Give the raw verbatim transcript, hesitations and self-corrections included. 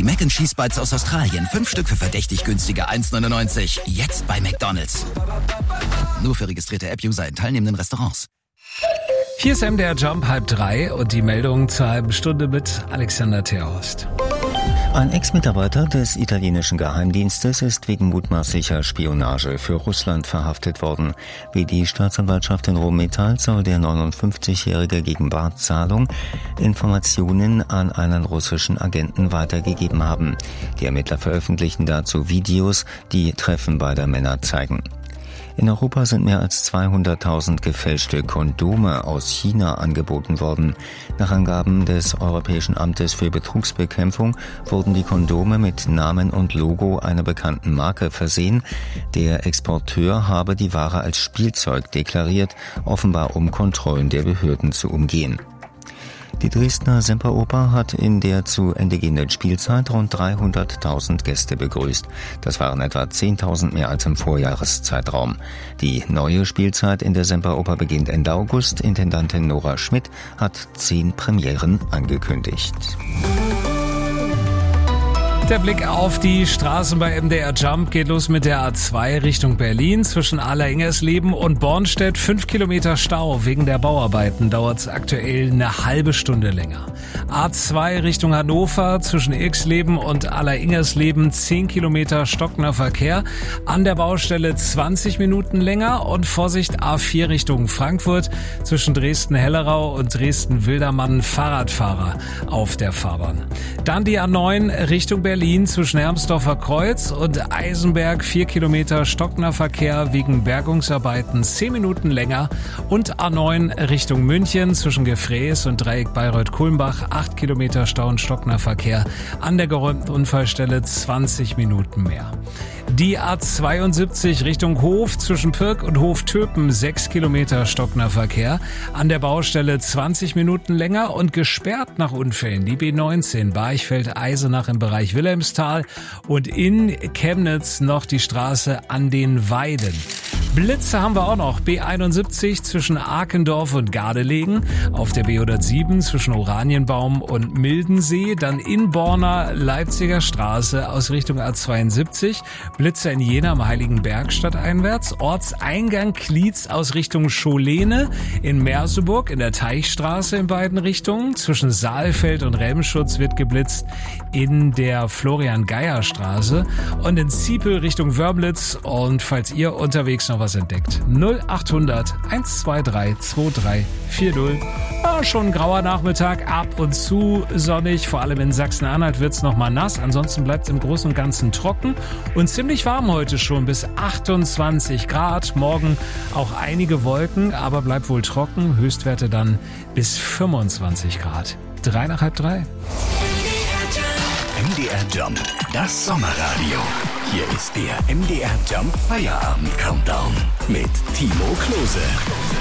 Mac and Cheese Bites aus Australien. Fünf Stück für verdächtig günstige eins neunundneunzig. Jetzt bei McDonald's. Nur für registrierte App-User in teilnehmenden Restaurants. Hier ist M D R Jump halb drei und die Meldung zur halben Stunde mit Alexander Terhorst. Ein Ex-Mitarbeiter des italienischen Geheimdienstes ist wegen mutmaßlicher Spionage für Russland verhaftet worden. Wie die Staatsanwaltschaft in Rom mitteilt, soll der neunundfünfzigjährige gegen Barzahlung Informationen an einen russischen Agenten weitergegeben haben. Die Ermittler veröffentlichen dazu Videos, die Treffen beider Männer zeigen. In Europa sind mehr als zweihunderttausend gefälschte Kondome aus China angeboten worden. Nach Angaben des Europäischen Amtes für Betrugsbekämpfung wurden die Kondome mit Namen und Logo einer bekannten Marke versehen. Der Exporteur habe die Ware als Spielzeug deklariert, offenbar um Kontrollen der Behörden zu umgehen. Die Dresdner Semperoper hat in der zu Ende gehenden Spielzeit rund dreihunderttausend Gäste begrüßt. Das waren etwa zehntausend mehr als im Vorjahreszeitraum. Die neue Spielzeit in der Semperoper beginnt Ende August. Intendantin Nora Schmidt hat zehn Premieren angekündigt. Der Blick auf die Straßen bei M D R Jump geht los mit der A zwei Richtung Berlin. Zwischen Aller-Ingersleben und Bornstedt fünf Kilometer Stau. Wegen der Bauarbeiten dauert es aktuell eine halbe Stunde länger. A zwei Richtung Hannover zwischen Irxleben und Aller-Ingersleben zehn Kilometer stockender Verkehr. An der Baustelle zwanzig Minuten länger. Und Vorsicht A vier Richtung Frankfurt zwischen Dresden-Hellerau und Dresden-Wildermann Fahrradfahrer auf der Fahrbahn. Dann die A neun Richtung Berlin. Berlin zwischen Hermsdorfer Kreuz und Eisenberg vier Kilometer stockender Verkehr wegen Bergungsarbeiten zehn Minuten länger und A neun Richtung München zwischen Gefräß und Dreieck Bayreuth-Kulmbach acht Kilometer Stau und stockender Verkehr an der geräumten Unfallstelle zwanzig Minuten mehr. Die A zweiundsiebzig Richtung Hof zwischen Pirk und Hof-Töpen sechs Kilometer stockender Verkehr. An der Baustelle zwanzig Minuten länger und gesperrt nach Unfällen. Die B neunzehn Barchfeld-Eisenach im Bereich Wilhelmsthal und in Chemnitz noch die Straße an den Weiden. Blitze haben wir auch noch. B einundsiebzig zwischen Arkendorf und Gardelegen. Auf der B hundertsieben zwischen Oranienbaum und Mildensee. Dann in Borna Leipziger Straße aus Richtung A zweiundsiebzig. Blitze in Jena am Heiligenberg stadteinwärts. Ortseingang Klietz aus Richtung Scholene. In Merseburg in der Teichstraße in beiden Richtungen. Zwischen Saalfeld und Remschutz wird geblitzt in der Florian-Geier-Straße. Und in Ziepel Richtung Wörblitz. Und falls ihr unterwegs noch was entdeckt, null achthundert eins zwei drei zwei drei vier null. Ah, schon ein grauer Nachmittag, ab und zu sonnig. Vor allem in Sachsen-Anhalt wird's noch mal nass. Ansonsten bleibt's im Großen und Ganzen trocken. Und ziemlich warm heute schon, bis achtundzwanzig Grad. Morgen auch einige Wolken, aber bleibt wohl trocken. Höchstwerte dann bis fünfundzwanzig Grad. Drei nach halb drei. M D R Jump, das Sommerradio. Hier ist der M D R Jump Feierabend Countdown mit Timo Klose.